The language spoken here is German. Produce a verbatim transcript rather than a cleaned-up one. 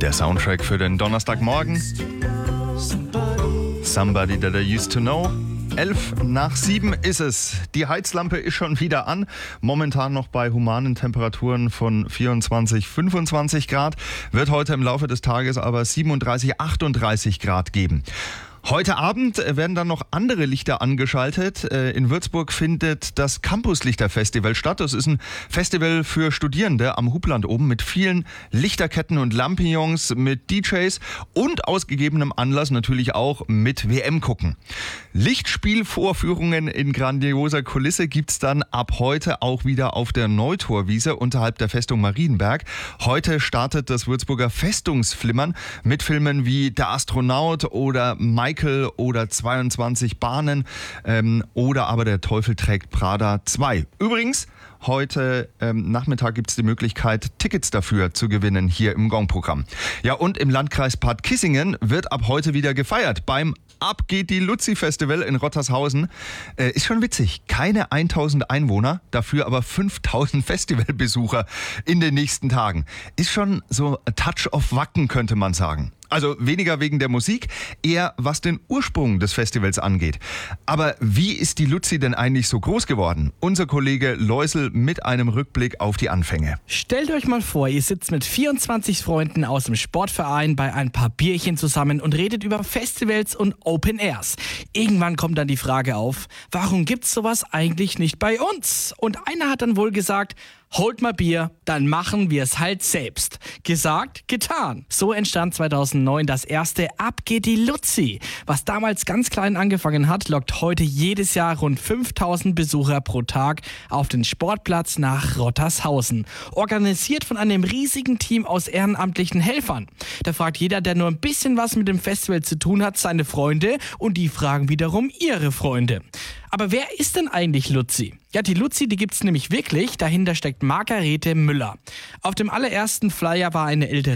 Der Soundtrack für den Donnerstagmorgen. Somebody That I Used to Know. Elf nach sieben ist es. Die Heizlampe ist schon wieder an. Momentan noch bei humanen Temperaturen von vierundzwanzig, fünfundzwanzig Grad. Wird heute im Laufe des Tages aber siebenunddreißig, achtunddreißig Grad geben. Heute Abend werden dann noch andere Lichter angeschaltet. In Würzburg findet das Campuslichterfestival statt. Das ist ein Festival für Studierende am Hubland oben mit vielen Lichterketten und Lampions, mit D Js und aus gegebenem Anlass natürlich auch mit W M gucken. Lichtspielvorführungen in grandioser Kulisse gibt's dann ab heute auch wieder auf der Neutorwiese unterhalb der Festung Marienberg. Heute startet das Würzburger Festungsflimmern mit Filmen wie Der Astronaut oder Michael oder zweiundzwanzig Bahnen ähm, oder aber Der Teufel trägt Prada zwei. Übrigens, heute ähm, Nachmittag gibt es die Möglichkeit, Tickets dafür zu gewinnen hier im Gong-Programm. Ja, und im Landkreis Bad Kissingen wird ab heute wieder gefeiert beim Ab geht die Luzi-Festival in Rottershausen. Äh, ist schon witzig. Keine tausend Einwohner, dafür aber fünftausend Festivalbesucher in den nächsten Tagen. Ist schon so a Touch of Wacken, könnte man sagen. Also weniger wegen der Musik, eher was den Ursprung des Festivals angeht. Aber wie ist die Luzi denn eigentlich so groß geworden? Unser Kollege Leusel mit einem Rückblick auf die Anfänge. Stellt euch mal vor, ihr sitzt mit vierundzwanzig Freunden aus dem Sportverein bei ein paar Bierchen zusammen und redet über Festivals und Open Airs. Irgendwann kommt dann die Frage auf, warum gibt's sowas eigentlich nicht bei uns? Und einer hat dann wohl gesagt, holt mal Bier, dann machen wir es halt selbst. Gesagt, getan. So entstand zweitausendneun das erste Ab geht die Luzi. Was damals ganz klein angefangen hat, lockt heute jedes Jahr rund fünftausend Besucher pro Tag auf den Sportplatz nach Rottershausen. Organisiert von einem riesigen Team aus ehrenamtlichen Helfern. Da fragt jeder, der nur ein bisschen was mit dem Festival zu tun hat, seine Freunde und die fragen wiederum ihre Freunde. Aber wer ist denn eigentlich Luzi? Ja, die Luzi, die gibt's nämlich wirklich. Dahinter steckt Margarete Müller. Auf dem allerersten Flyer war eine ältere